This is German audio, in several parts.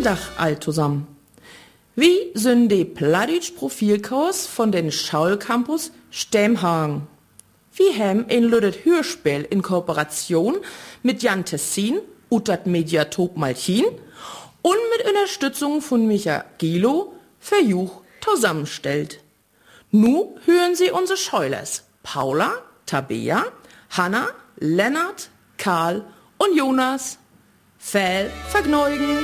Dach all zusammen. Wie sind die Plattdeutsch-Profilkurs von den Schaulcampus Stemhagen? Wir haben ein lüdet Hörspiel in Kooperation mit Jan Tessin und das Mediathek Malchin und mit Unterstützung von Micha Gilo für Juch zusammenstellt. Nu hören Sie unsere Scheulers Paula, Tabea, Hanna, Lennart, Karl und Jonas. Viel Vergnügen!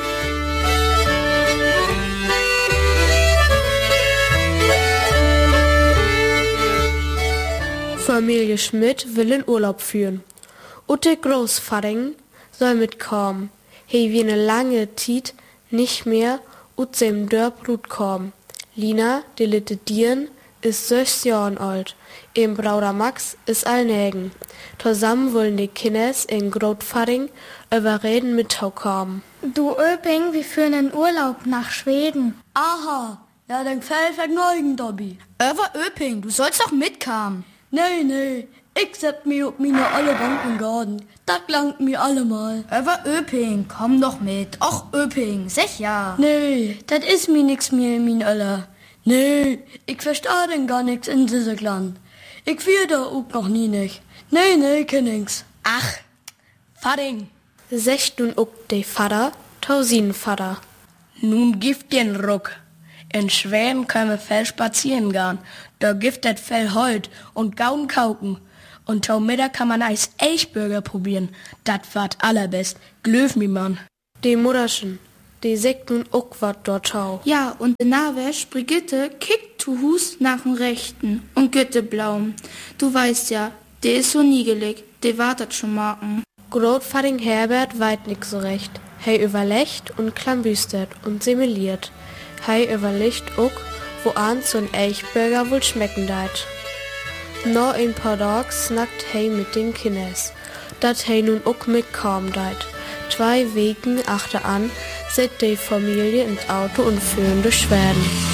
Familie Schmidt will in Urlaub führen. Utte Großvater soll mitkommen. He wie eine lange Zeit nicht mehr ut sem Dörbrut kommen. Lina, die litte Dieren, ist 6 Jahren alt. Im Bruder Max ist allnägen. Zusammen wollen die Kinders in Großvater überreden mit Tau kommen. Du Öping, wir führen in Urlaub nach Schweden. Aha, ja, dann viel Vergnügen, Dobby. Öping, du sollst doch mitkommen. Nee, ich sepp mir auf meine alle Banken Garten. Das langt mir allemal. Öping, komm doch mit. Och, Öping, sech ja. Nee, das ist mir nix mehr in mein Aller. Nee, ich versteh denn gar nix in diesem Land. Ich führ da auch noch nie nicht. Nee, kenn nix. Ach, Vadding. Secht nun auch de Vater, Tausin Vater. Nun gibt den Ruck. In Schweden können wir viel spazieren gehen. Da gibt das viel Holt und Gauen kauken. Und zum Mittag kann man als Eichburger probieren. Das wart allerbest. Glöf mi Mann. De Mutterchen, de sagt nun auch wat dort tau. Ja, und de Nawesch, Brigitte, kickt zu Hus nach dem Rechten und Gütteblaum. Du weißt ja, de ist so niegelig, de wartet schon morgen. Großvater Herbert weit nix so recht. Hei überlegt und klambüstert und simuliert. Hei überlegt auch, wo an so ein Eichburger wohl schmecken deit. No ein paar Tagen snackt hei mit den Kinders. Dat hei nun auch mitkommen deit. 2 Wegen achteran sitzt die Familie ins Auto und führen durch Schweden.